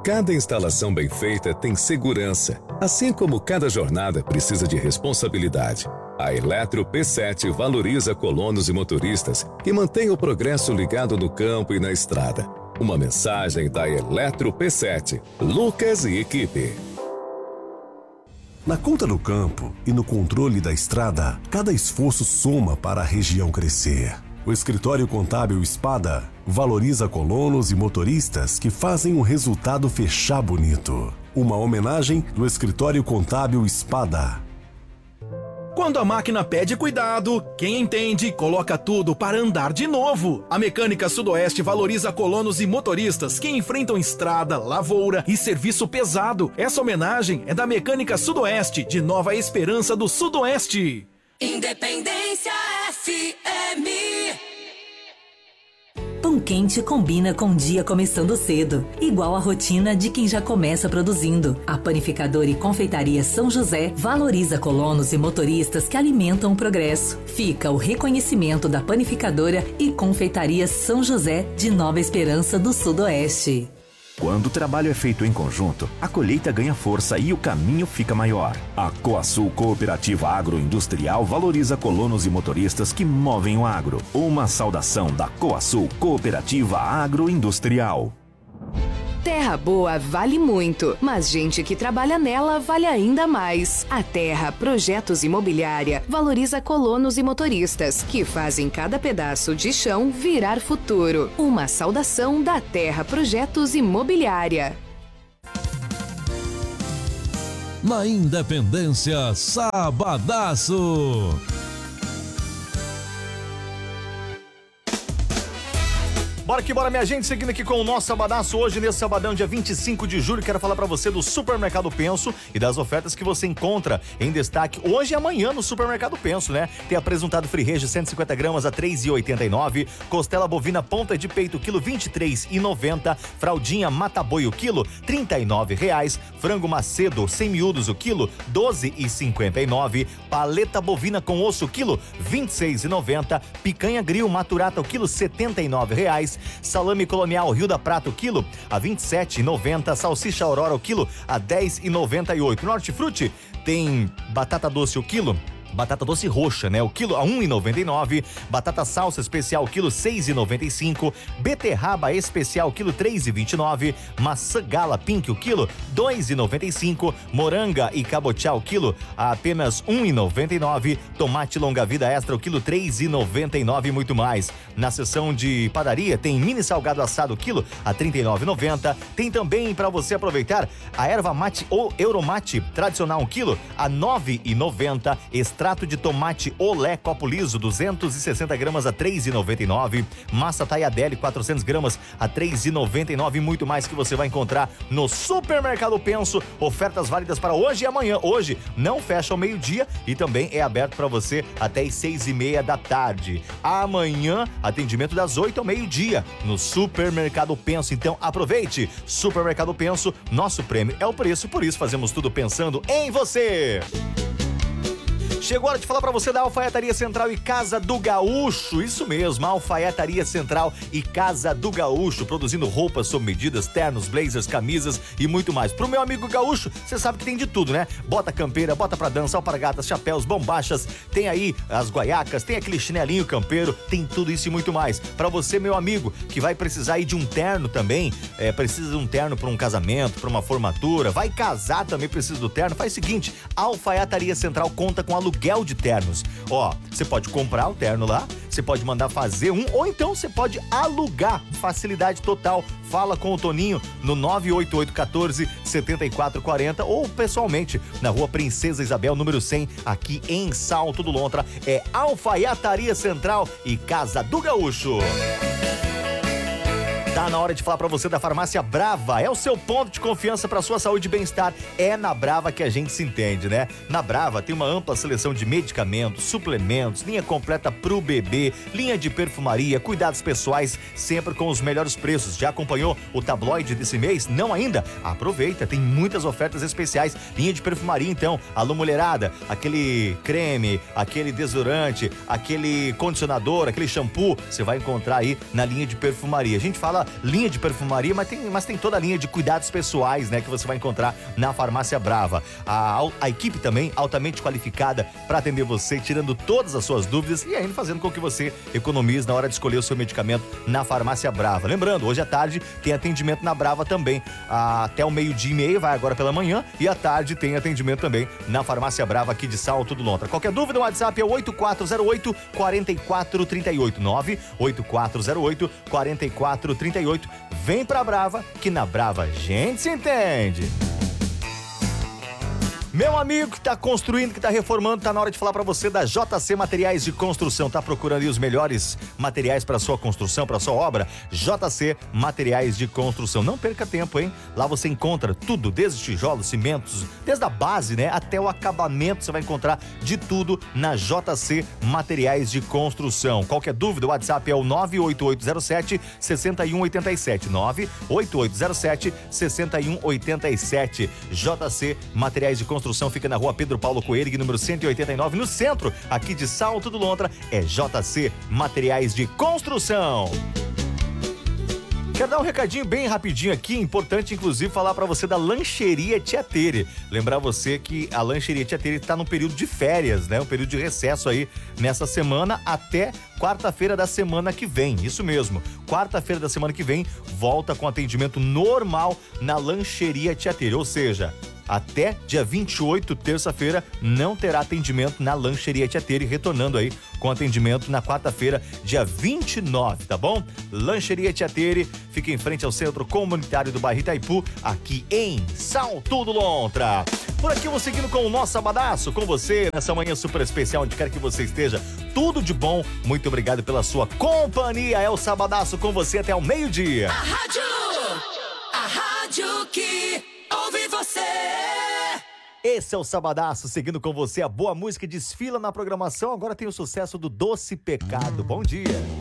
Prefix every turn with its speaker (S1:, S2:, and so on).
S1: Cada instalação bem feita tem segurança, assim como cada jornada precisa de responsabilidade. A Eletro P7 valoriza colonos e motoristas e mantém o progresso ligado no campo e na estrada. Uma mensagem da Eletro P7, Lucas e equipe.
S2: Na conta do campo e no controle da estrada, cada esforço soma para a região crescer. O Escritório Contábil Espada valoriza colonos e motoristas que fazem o resultado fechar bonito. Uma homenagem do Escritório Contábil Espada.
S3: Quando a máquina pede cuidado, quem entende coloca tudo para andar de novo. A Mecânica Sudoeste valoriza colonos e motoristas que enfrentam estrada, lavoura e serviço pesado. Essa homenagem é da Mecânica Sudoeste, de Nova Esperança do Sudoeste.
S4: Independência FM.
S5: Pão quente combina com o dia começando cedo, igual a rotina de quem já começa produzindo. A Panificadora e Confeitaria São José valoriza colonos e motoristas que alimentam o progresso. Fica o reconhecimento da Panificadora e Confeitaria São José de Nova Esperança do Sudoeste.
S6: Quando o trabalho é feito em conjunto, a colheita ganha força e o caminho fica maior. A Coasul Cooperativa Agroindustrial valoriza colonos e motoristas que movem o agro. Uma saudação da Coasul Cooperativa Agroindustrial.
S7: Terra boa vale muito, mas gente que trabalha nela vale ainda mais. A Terra Projetos Imobiliária valoriza colonos e motoristas que fazem cada pedaço de chão virar futuro. Uma saudação da Terra Projetos Imobiliária.
S8: Na Independência, sabadaço.
S9: Bora que bora, minha gente, seguindo aqui com o nosso sabadaço hoje, nesse sabadão, dia 25 de julho, quero falar pra você do Supermercado Penso e das ofertas que você encontra em destaque hoje e amanhã no Supermercado Penso, né? Tem apresentado frigejo 150 gramas a 3,89, costela bovina ponta de peito quilo 23,90, fraldinha mata-boi o quilo R$39, frango macedo sem miúdos o quilo 12,59, paleta bovina com osso o quilo 26,90, picanha grill maturata o quilo R$79, salame colonial Rio da Prata o quilo a R$27,90, salsicha Aurora o quilo a R$10,98. No Hortifruti tem batata doce o quilo, batata doce roxa, né? O quilo a R$1,99, batata salsa especial quilo R$6,95, beterraba especial quilo R$3,29, maçã gala pink o quilo R$2,95, moranga e cabotiá o quilo a apenas R$1,99, tomate longa vida extra o quilo R$3,99 e muito mais. Na seção de padaria tem mini salgado assado o quilo a R$39,90. Tem também para você aproveitar a erva mate ou Euromate tradicional 1 quilo a R$9,90, extrato de tomate Olé copo liso 260 gramas a R$3,99, massa Taiadelli 400 gramas a R$3,99 e muito mais que você vai encontrar no Supermercado Penso. Ofertas válidas para hoje e amanhã. Hoje não fecha ao meio-dia e também é aberto para você até as 6:30 da tarde. Amanhã, atendimento das 8 ao meio-dia no Supermercado Penso. Então aproveite. Supermercado Penso, nosso prêmio é o preço, por isso fazemos tudo pensando em você. Chegou a hora de falar pra você da Alfaiataria Central e Casa do Gaúcho. Isso mesmo, Alfaiataria Central e Casa do Gaúcho, produzindo roupas sob medidas, ternos, blazers, camisas e muito mais. Pro meu amigo gaúcho, você sabe que tem de tudo, né? Bota campeira, bota pra dança, alpargatas, chapéus, bombachas, tem aí as guaiacas, tem aquele chinelinho campeiro, tem tudo isso e muito mais. Pra você, meu amigo, que vai precisar aí de um terno também, precisa de um terno pra um casamento, pra uma formatura, vai casar também, precisa do terno, faz o seguinte, a Alfaiataria Central conta com aluguel de ternos. Ó, você pode comprar o terno lá, você pode mandar fazer um, ou então você pode alugar, facilidade total. Fala com o Toninho no 98814-7440 ou pessoalmente na Rua Princesa Isabel, número 100, aqui em Salto do Lontra. É Alfaiataria Central e Casa do Gaúcho. Tá na hora de falar pra você da Farmácia Brava. É o seu ponto de confiança pra sua saúde e bem-estar. É na Brava que a gente se entende, né? Na Brava tem uma ampla seleção de medicamentos, suplementos, linha completa pro bebê, linha de perfumaria, cuidados pessoais, sempre com os melhores preços. Já acompanhou o tabloide desse mês? Não ainda? Aproveita, tem muitas ofertas especiais. Linha de perfumaria, então. Alô, mulherada, aquele creme, aquele desodorante, aquele condicionador, aquele shampoo, você vai encontrar aí na linha de perfumaria. A gente fala linha de perfumaria, mas tem toda a linha de cuidados pessoais, né, que você vai encontrar na Farmácia Brava. A equipe também altamente qualificada para atender você, tirando todas as suas dúvidas e ainda fazendo com que você economize na hora de escolher o seu medicamento na Farmácia Brava. Lembrando, hoje à tarde tem atendimento na Brava também, até o 12:30, vai agora pela manhã, e à tarde tem atendimento também na Farmácia Brava aqui de Salto do Lontra. Qualquer dúvida, o WhatsApp é 8408-4438, 98408-4438. Vem pra Brava, que na Brava a gente se entende. Meu amigo que tá construindo, que tá reformando, tá na hora de falar pra você da JC Materiais de Construção. Tá procurando aí os melhores materiais pra sua construção, pra sua obra? JC Materiais de Construção. Não perca tempo, hein? Lá você encontra tudo, desde tijolos, cimentos, desde a base, né, até o acabamento. Você vai encontrar de tudo na JC Materiais de Construção. Qualquer dúvida, o WhatsApp é o 98807-6187. 98807-6187. JC Materiais de Construção fica na rua Pedro Paulo Coelho, número 189, no centro, aqui de Salto do Lontra. É JC Materiais de Construção. Quero dar um recadinho bem rapidinho aqui, importante inclusive falar pra você da Lancheria Tia Tere. Lembrar você que a Lancheria Tia Tere tá num período de férias, né? Um período de recesso aí nessa semana até quarta-feira da semana que vem. Isso mesmo, quarta-feira da semana que vem volta com atendimento normal na Lancheria Tia Tere, ou seja, até dia 28, terça-feira, não terá atendimento na Lancheria Tia Tere, retornando aí com atendimento na quarta-feira, dia 29, tá bom? Lancheria Tia Tere fica em frente ao Centro Comunitário do bairro Itaipu, aqui em Salto do Lontra. Por aqui eu vou seguindo com o nosso Sabadaço, com você nessa manhã super especial, onde quer que você esteja. Tudo de bom, muito obrigado pela sua companhia. É o Sabadaço com você até o meio-dia.
S4: A rádio que ouve você.
S9: Esse é o Sabadaço, seguindo com você. A boa música desfila na programação. Agora tem o sucesso do Doce Pecado. Bom dia.